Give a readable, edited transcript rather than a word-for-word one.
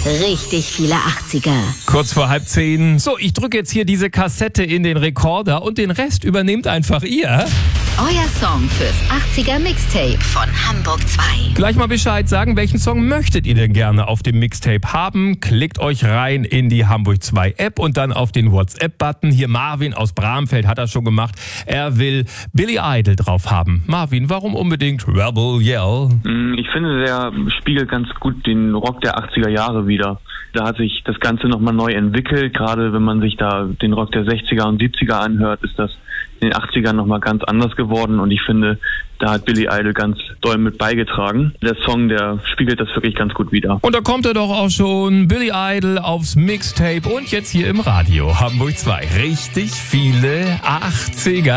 Richtig viele 80er. Kurz vor 9:30. So, ich drücke jetzt hier diese Kassette in den Rekorder und den Rest übernehmt einfach ihr. Euer Song fürs 80er Mixtape von Hamburg 2. Gleich mal Bescheid sagen, welchen Song möchtet ihr denn gerne auf dem Mixtape haben? Klickt euch rein in die Hamburg 2 App und dann auf den WhatsApp-Button. Hier Marvin aus Bramfeld hat das schon gemacht. Er will Billy Idol drauf haben. Marvin, warum unbedingt Rebel Yell? Ich finde, der spiegelt ganz gut den Rock der 80er Jahre wieder. Da hat sich das Ganze nochmal neu entwickelt. Gerade wenn man sich da den Rock der 60er und 70er anhört, ist das in den 80ern nochmal ganz anders geworden. Und ich finde, da hat Billy Idol ganz doll mit beigetragen. Der Song, der spiegelt das wirklich ganz gut wider. Und da kommt er doch auch schon. Billy Idol aufs Mixtape und jetzt hier im Radio. Hamburg 2. Richtig viele 80er.